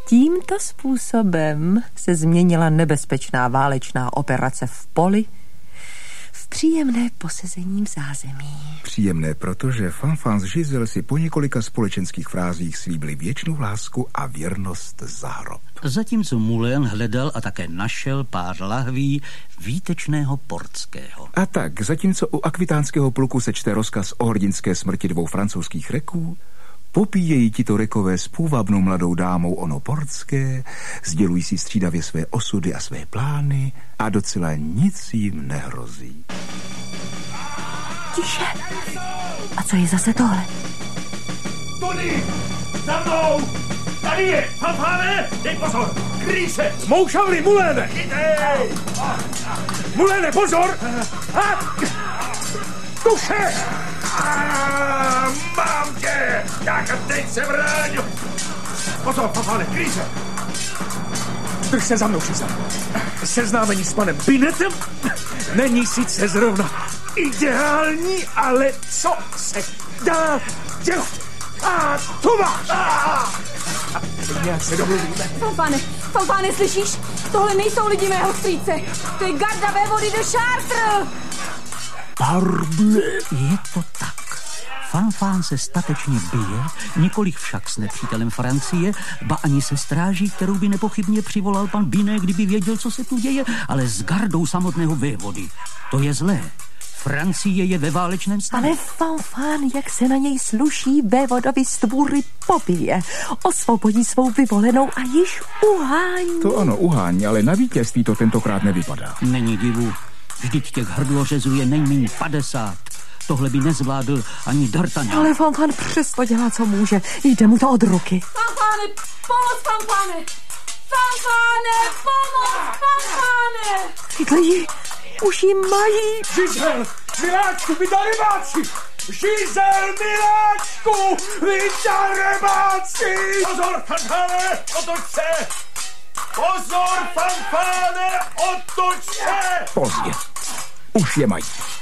Tímto způsobem se změnila nebezpečná válečná operace v poli v příjemné posezení v zázemí. Příjemné, protože Fanfan s Giselle si po několika společenských frázích slíbili věčnou lásku a věrnost za hrob. Zatímco Moulin hledal a také našel pár lahví výtečného portského. A tak, zatímco u akvitánského pluku se čte rozkaz o hrdinské smrti 2 francouzských reků, popíjejí tito rekové s půvabnou mladou dámou ono portské, sdělují si střídavě své osudy a své plány a docela nic jim nehrozí. Tiše! A co je zase tohle? Tudy! Za mnou! Tady je! Fanfáne! Dej pozor! Kryj se! Mou šavli, Mouléne! Chytej! Mouléne, pozor! Duše! Mám tě! Jak teď se vráň! Pozor, Fanfáne, kryj se! Drž se za mnou, Giselle. Seznámení s panem Binetem není sice zrovna ideální, ale co se dá dělat? A tu máš! Nějak se domluvíme. Fanfáne, slyšíš? Tohle nejsou lidi mého strýce. To je garda vévody de Chartres. Parble. Je to tak. Fanfan se statečně bije, nikoliv však s nepřítelem Francie, ba ani se stráží, kterou by nepochybně přivolal pan Binet, kdyby věděl, co se tu děje, ale s gardou samotného vévody. To je zlé. Francie je ve válečném stavu. Ale Fanfan, jak se na něj sluší, vévodovi stvůry pobije, osvobodí svou vyvolenou a již uhání. To ano, uhání, ale na vítězství to tentokrát nevypadá. Není divu. Vždyť těch hrdlořezů je nejméně 50. Tohle by nezvládl ani D'Artagnan. Ale Fanfan přesto dělá, co může. Jde mu to od ruky. Fanfáne, pomoc, Fanfáne! Fanfáne, pomoc, Fanfáne! Chytli ji, už ji mají. Giselle, miláčku, vy darebáci! Giselle, miláčku, vy darebáci! Pozor, Fanfáne, otoč se! Pozor, Fanfáne, otoč se! Pozdě. Už je mají.